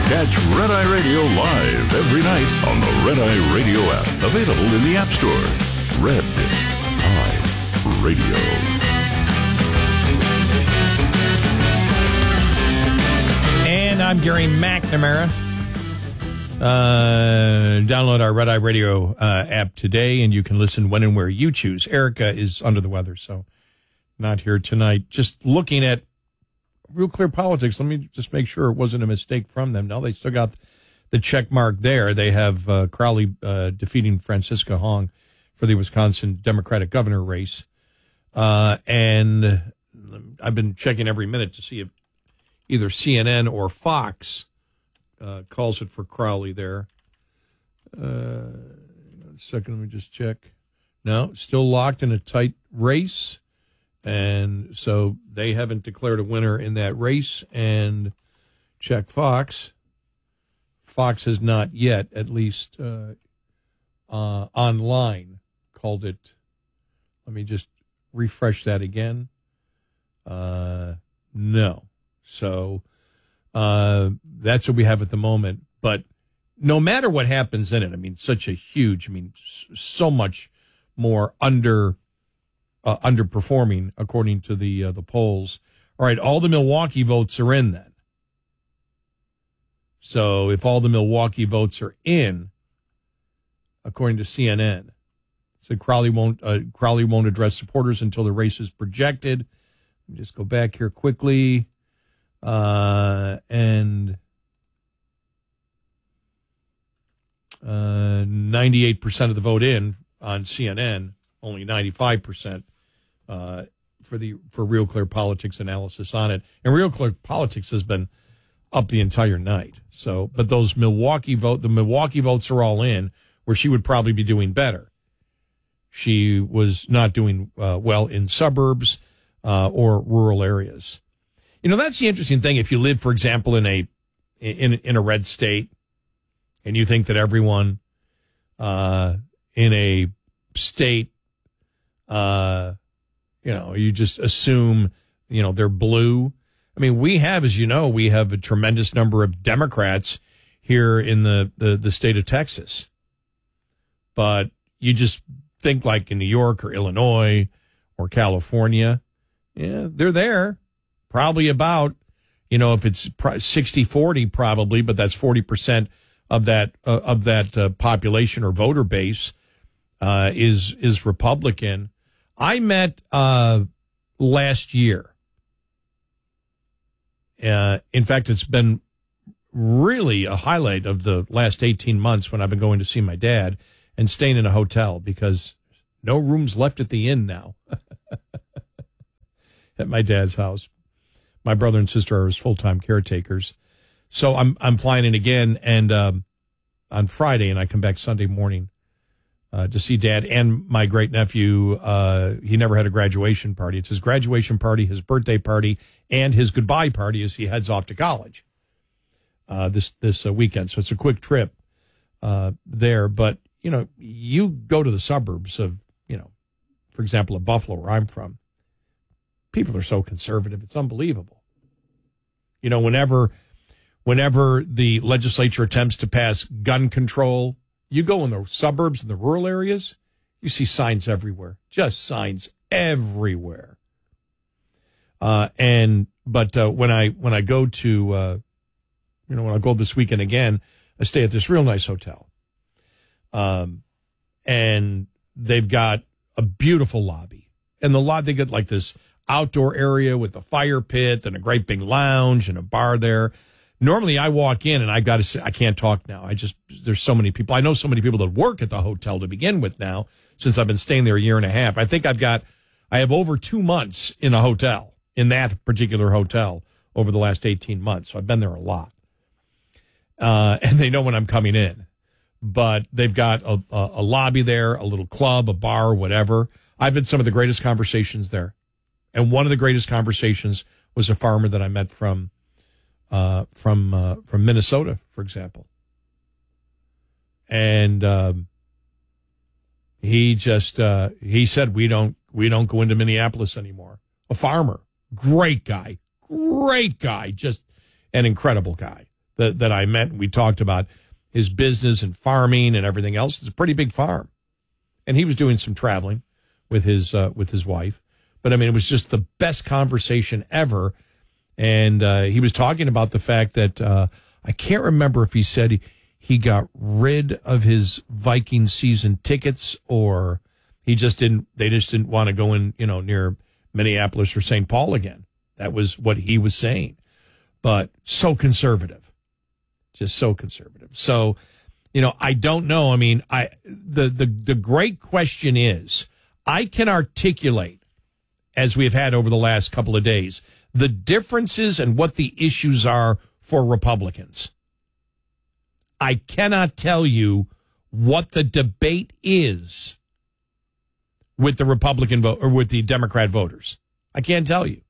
Catch Red Eye Radio live every night on the Red Eye Radio app. Available in the App Store. Red Eye Radio. And I'm Gary McNamara. Download our Red Eye Radio app today, and you can listen when and where you choose. Erica is under the weather, so not here tonight. Just looking at Real Clear Politics, let me just make sure it wasn't a mistake from them. No, they still got the check mark there. They have Crowley defeating Francisca Hong for the Wisconsin Democratic governor race. And I've been checking every minute to see if either CNN or Fox calls it for Crowley there. One second, let me just check. No, still locked in a tight race. And so they haven't declared a winner in that race. And check Fox. Fox has not yet, at least online, called it. Let me just refresh that again. No. So that's what we have at the moment. But no matter what happens in it, I mean, such a huge, so much more underperforming according to the polls. All right, all the Milwaukee votes are in then. So if all the Milwaukee votes are in, according to CNN, said Crowley won't address supporters until the race is projected. Let me just go back here quickly. And 98% of the vote in on CNN, only 95% for Real Clear Politics analysis on it. And Real Clear Politics has been up the entire night. So, but the Milwaukee votes are all in, where she would probably be doing better. She was not doing well in suburbs or rural areas. You know, that's the interesting thing. If you live, for example, in a red state, and you think that everyone in a state, you just assume, they're blue. I mean, we have a tremendous number of Democrats here in the state of Texas. But you just think like in New York or Illinois or California, yeah, they're there. Probably about, if it's 60-40 probably, but that's 40% of that population or voter base is Republican. I met last year. In fact, it's been really a highlight of the last 18 months when I've been going to see my dad and staying in a hotel because no rooms left at the inn now at my dad's house. My brother and sister are his full-time caretakers. So I'm flying in again and on Friday, and I come back Sunday morning to see Dad and my great-nephew. He never had a graduation party. It's his graduation party, his birthday party, and his goodbye party as he heads off to college this weekend. So it's a quick trip there. But, you go to the suburbs of, for example, of Buffalo, where I'm from, people are so conservative. It's unbelievable. Whenever the legislature attempts to pass gun control, you go in the suburbs and the rural areas, you see signs everywhere, just signs everywhere. But when I go to, when I go this weekend again, I stay at this real nice hotel. And they've got a beautiful lobby, and they get like this outdoor area with a fire pit and a great big lounge and a bar there. Normally I walk in and I can't talk now. There's so many people. I know so many people that work at the hotel to begin with now, since I've been staying there a year and a half. I think I have over 2 months in a hotel, in that particular hotel over the last 18 months. So I've been there a lot. And they know when I'm coming in, but they've got a lobby there, a little club, a bar, whatever. I've had some of the greatest conversations there. And one of the greatest conversations was a farmer that I met from Minnesota, for example. And he said we don't go into Minneapolis anymore. A farmer, great guy, just an incredible guy that I met. We talked about his business and farming and everything else. It's a pretty big farm. And he was doing some traveling with his wife. But, I mean, it was just the best conversation ever. And he was talking about the fact that I can't remember if he said he got rid of his Viking season tickets or they just didn't want to go in, near Minneapolis or St. Paul again. That was what he was saying. But so conservative. Just so conservative. So, I don't know. I mean, the great question is, I can articulate, as we've had over the last couple of days, the differences and what the issues are for Republicans. I cannot tell you what the debate is with the Republican vote or with the Democrat voters. I can't tell you.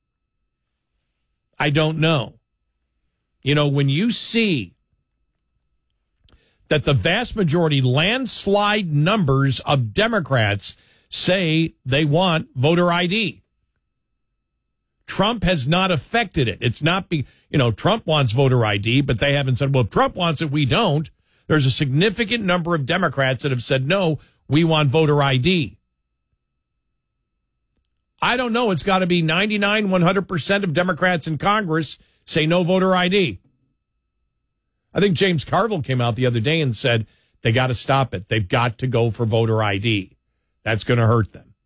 I don't know. When you see that the vast majority, landslide numbers of Democrats say they want voter ID. Trump has not affected it. It's not Trump wants voter ID, but they haven't said, well, if Trump wants it, we don't. There's a significant number of Democrats that have said, no, we want voter ID. I don't know. It's got to be 99, 100% of Democrats in Congress say no voter ID. I think James Carville came out the other day and said they got to stop it. They've got to go for voter ID. That's going to hurt them.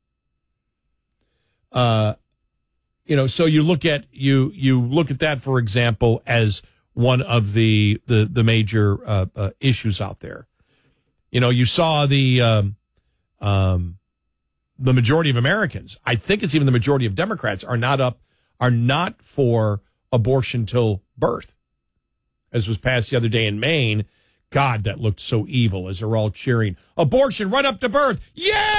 So you look at that, for example, as one of the major issues out there. You saw the majority of Americans, I think it's even the majority of Democrats, are not for abortion till birth, as was passed the other day in Maine. God, that looked so evil as they're all cheering, abortion right up to birth.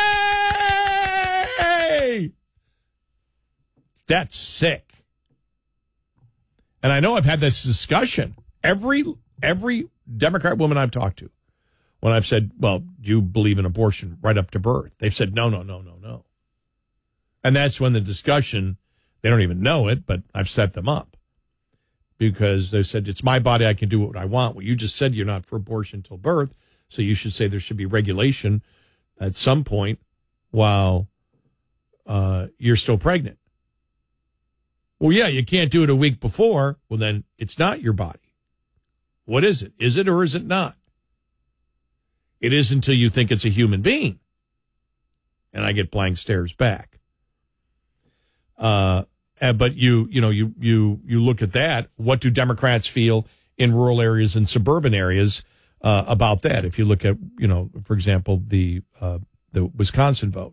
Yay! That's sick. And I know I've had this discussion. Every Democrat woman I've talked to, when I've said, well, do you believe in abortion right up to birth? They've said, no. And that's when the discussion, they don't even know it, but I've set them up. Because they said, it's my body, I can do what I want. Well, you just said you're not for abortion until birth, so you should say there should be regulation at some point while you're still pregnant. Well, yeah, you can't do it a week before. Well, then it's not your body. What is it? Is it or is it not? It is until you think it's a human being. And I get blank stares back. But you look at that. What do Democrats feel in rural areas and suburban areas about that? If you look at, for example, the Wisconsin vote.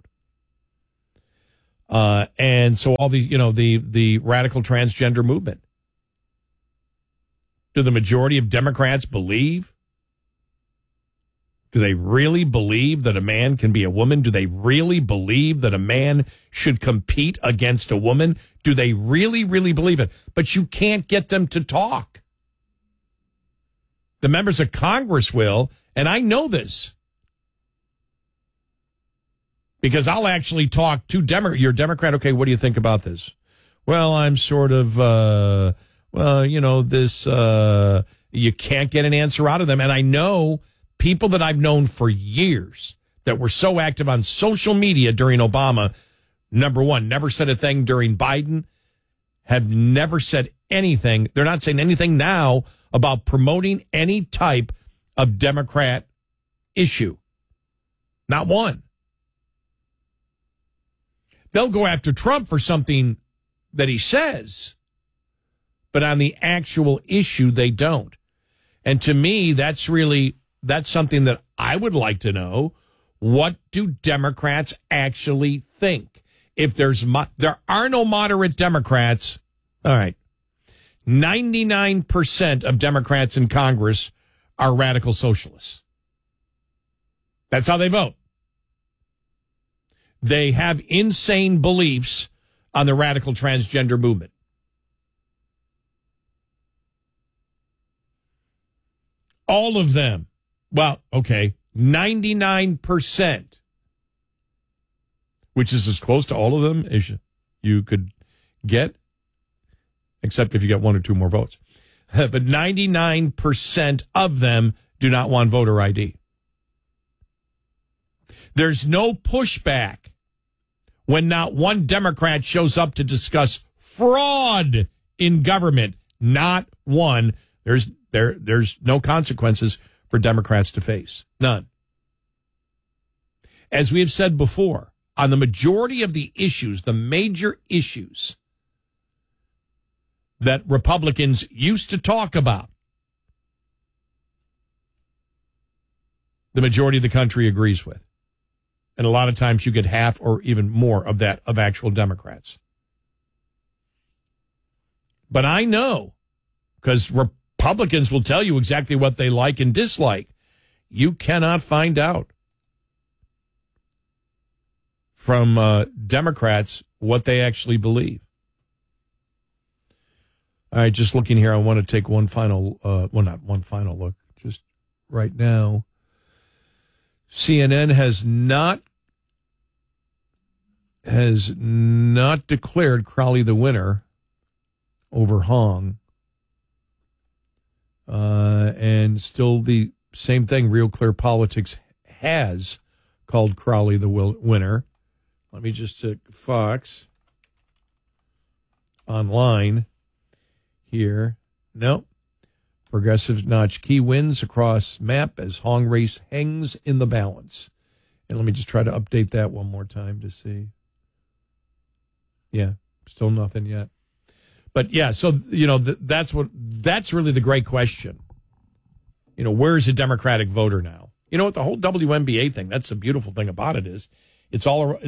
And so all the radical transgender movement. Do the majority of Democrats believe? Do they really believe that a man can be a woman? Do they really believe that a man should compete against a woman? Do they really, really believe it? But you can't get them to talk. The members of Congress will, and I know this. Because I'll actually talk to you're a Democrat. Okay, what do you think about this? Well, I'm sort of, you can't get an answer out of them. And I know people that I've known for years that were so active on social media during Obama, number one, never said a thing during Biden, have never said anything. They're not saying anything now about promoting any type of Democrat issue. Not one. They'll go after Trump for something that he says, but on the actual issue, they don't. And to me, that's something that I would like to know. What do Democrats actually think? If there are no moderate Democrats, all right, 99% of Democrats in Congress are radical socialists. That's how they vote. They have insane beliefs on the radical transgender movement. All of them. Well, okay, 99%, which is as close to all of them as you could get, except if you get one or two more votes. but 99% of them do not want voter ID. There's no pushback when not one Democrat shows up to discuss fraud in government. Not one. There's no consequences for Democrats to face. None. As we have said before, on the majority of the issues, the major issues that Republicans used to talk about, the majority of the country agrees with. And a lot of times you get half or even more of that of actual Democrats. But I know, because Republicans will tell you exactly what they like and dislike. You cannot find out from Democrats what they actually believe. All right, just looking here, I want to take one final, not one final look, just right now. CNN has not declared Crowley the winner over Hong. And still the same thing, Real Clear Politics has called Crowley the winner. Let me just check Fox online here. Nope. Progressives notch key wins across map as Hong race hangs in the balance. And let me just try to update that one more time to see. Yeah, still nothing yet. But yeah, so, that's really the great question. Where's the Democratic voter now? You know what, the whole WNBA thing, that's the beautiful thing about it is it's all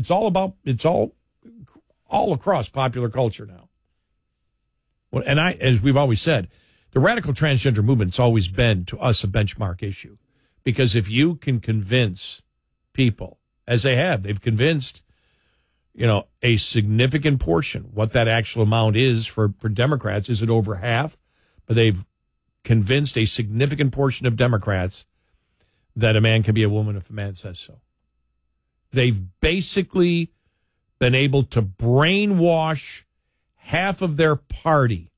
across popular culture now. Well, and as we've always said, the radical transgender movement's always been to us a benchmark issue, because if you can convince people, as they've convinced, a significant portion, what that actual amount is for Democrats, is it over half? But they've convinced a significant portion of Democrats that a man can be a woman if a man says so. They've basically been able to brainwash half of their party,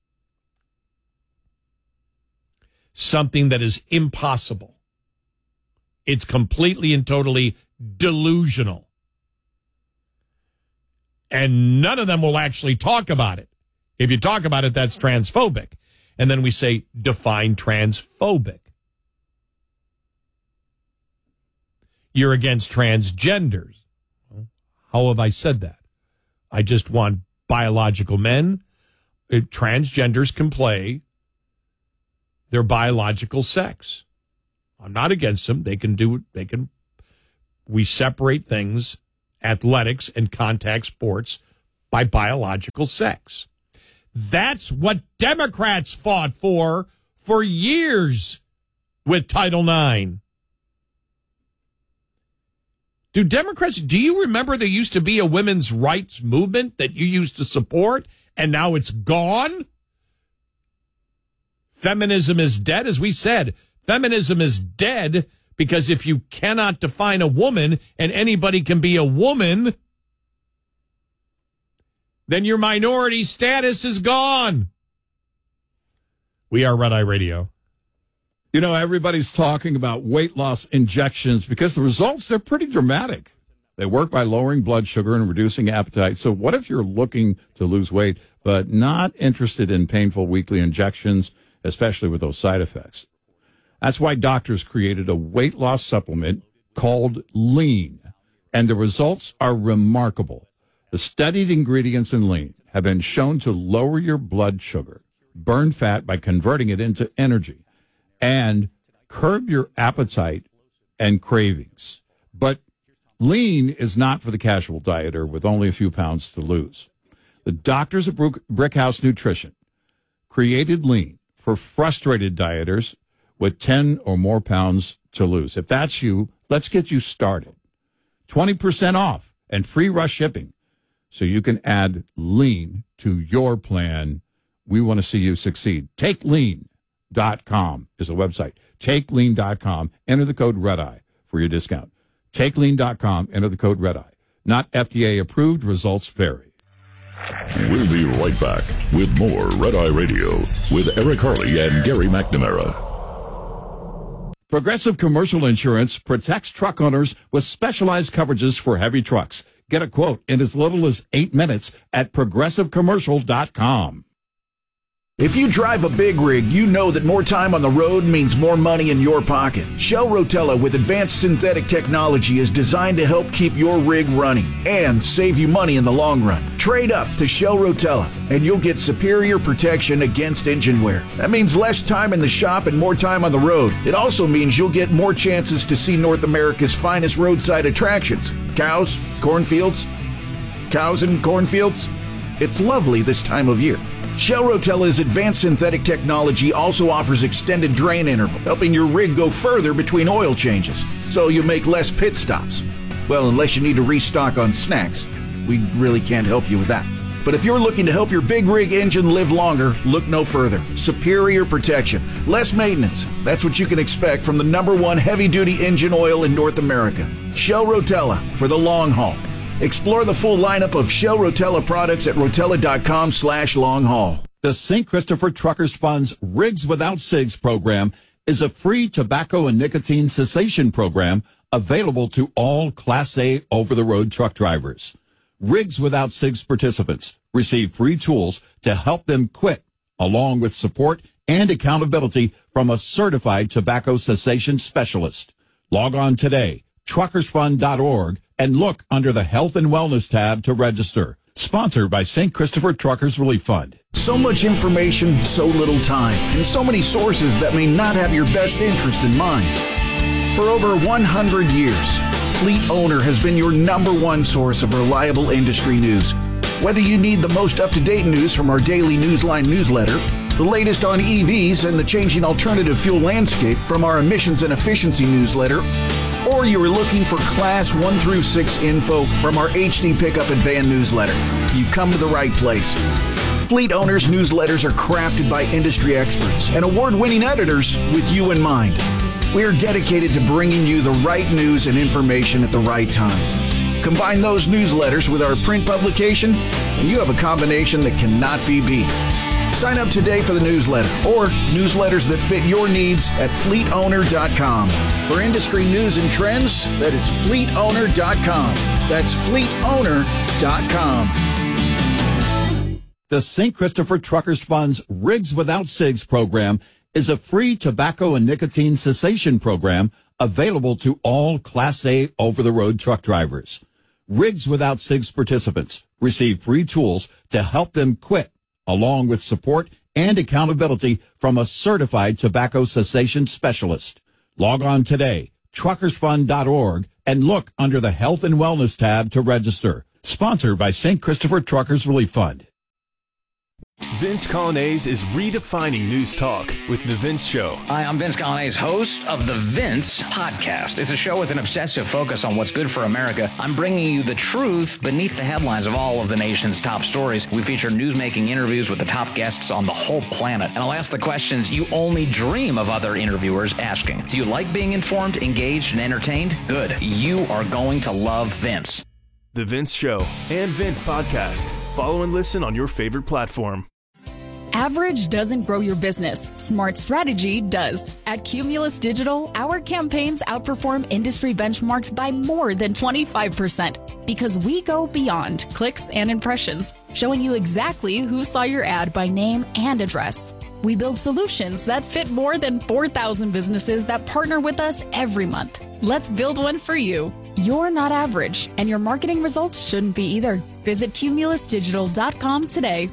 something that is impossible. It's completely and totally delusional. And none of them will actually talk about it. If you talk about it, that's transphobic. And then we say, define transphobic. You're against transgenders. How have I said that? I just want biological men. Transgenders can play their biological sex. I'm not against them. We separate things, athletics and contact sports, by biological sex. That's what Democrats fought for years with Title IX. Do you remember there used to be a women's rights movement that you used to support, and now it's gone? Feminism is dead. As we said, feminism is dead because if you cannot define a woman and anybody can be a woman, then your minority status is gone. We are Red Eye Radio. Everybody's talking about weight loss injections because the results, they're pretty dramatic. They work by lowering blood sugar and reducing appetite. So what if you're looking to lose weight but not interested in painful weekly injections, especially with those side effects? That's why doctors created a weight loss supplement called Lean, and the results are remarkable. The studied ingredients in Lean have been shown to lower your blood sugar, burn fat by converting it into energy, and curb your appetite and cravings. But Lean is not for the casual dieter with only a few pounds to lose. The doctors at Brickhouse Nutrition created Lean for frustrated dieters with 10 or more pounds to lose. If that's you, let's get you started. 20% off and free rush shipping so you can add Lean to your plan. We want to see you succeed. TakeLean.com is the website. TakeLean.com. Enter the code REDEYE for your discount. TakeLean.com. Enter the code REDEYE. Not FDA approved. Results vary. We'll be right back with more Red Eye Radio with Eric Harley and Gary McNamara. Progressive Commercial Insurance protects truck owners with specialized coverages for heavy trucks. Get a quote in as little as 8 minutes at progressivecommercial.com. If you drive a big rig, you know that more time on the road means more money in your pocket. Shell Rotella with advanced synthetic technology is designed to help keep your rig running and save you money in the long run. Trade up to Shell Rotella and you'll get superior protection against engine wear. That means less time in the shop and more time on the road. It also means you'll get more chances to see North America's finest roadside attractions. Cows, cornfields, cows and cornfields. It's lovely this time of year. Shell Rotella's advanced synthetic technology also offers extended drain interval, helping your rig go further between oil changes, so you make less pit stops. Well, unless you need to restock on snacks. We really can't help you with that. But if you're looking to help your big rig engine live longer, look no further. Superior protection, less maintenance. That's what you can expect from the #1 heavy-duty engine oil in North America. Shell Rotella for the long haul. Explore the full lineup of Shell Rotella products at rotella.com/long haul. The St. Christopher Truckers Fund's Rigs Without Cigs program is a free tobacco and nicotine cessation program available to all Class A over-the-road truck drivers. Rigs Without Cigs participants receive free tools to help them quit, along with support and accountability from a certified tobacco cessation specialist. Log on today, truckersfund.org, and look under the Health and Wellness tab to register. Sponsored by St. Christopher Truckers Relief Fund. So much information, so little time, and so many sources that may not have your best interest in mind. For over 100 years, Fleet Owner has been your #1 source of reliable industry news. Whether you need the most up-to-date news from our daily Newsline newsletter, the latest on EVs and the changing alternative fuel landscape from our emissions and efficiency newsletter, or you are looking for Class 1 through 6 info from our HD Pickup and Van newsletter, you've come to the right place. Fleet Owners newsletters are crafted by industry experts and award-winning editors with you in mind. We are dedicated to bringing you the right news and information at the right time. Combine those newsletters with our print publication, and you have a combination that cannot be beat. Sign up today for the newsletter or newsletters that fit your needs at fleetowner.com. For industry news and trends, that is fleetowner.com. That's fleetowner.com. The St. Christopher Truckers Fund's Rigs Without Cigs program is a free tobacco and nicotine cessation program available to all Class A over-the-road truck drivers. Rigs Without Cigs participants receive free tools to help them quit, along with support and accountability from a certified tobacco cessation specialist. Log on today, truckersfund.org, and look under the Health and Wellness tab to register. Sponsored by St. Christopher Truckers Relief Fund. Vince Coglianese is redefining news talk with The Vince Show. Hi, I'm Vince Coglianese, host of The Vince Podcast. It's a show with an obsessive focus on what's good for America. I'm bringing you the truth beneath the headlines of all of the nation's top stories. We feature news-making interviews with the top guests on the whole planet. And I'll ask the questions you only dream of other interviewers asking. Do you like being informed, engaged, and entertained? Good. You are going to love Vince. The Vince Show and Vince Podcast. Follow and listen on your favorite platform. Average doesn't grow your business. Smart strategy does. At Cumulus Digital, our campaigns outperform industry benchmarks by more than 25% because we go beyond clicks and impressions, showing you exactly who saw your ad by name and address. We build solutions that fit more than 4,000 businesses that partner with us every month. Let's build one for you. You're not average, and your marketing results shouldn't be either. Visit cumulusdigital.com today.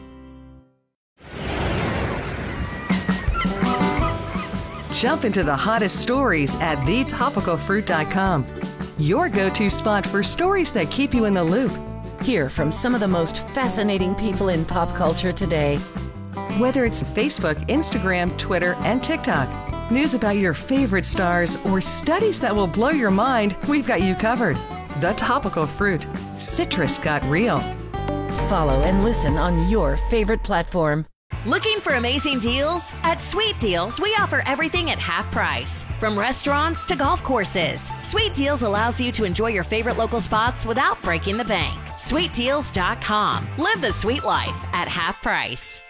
Jump into the hottest stories at thetopicalfruit.com. Your go-to spot for stories that keep you in the loop. Hear from some of the most fascinating people in pop culture today. Whether it's Facebook, Instagram, Twitter, and TikTok, news about your favorite stars, or studies that will blow your mind, we've got you covered. The Topical Fruit. Citrus got real. Follow and listen on your favorite platform. Looking for amazing deals? At Sweet Deals, we offer everything at half price. From restaurants to golf courses, Sweet Deals allows you to enjoy your favorite local spots without breaking the bank. SweetDeals.com. Live the sweet life at half price.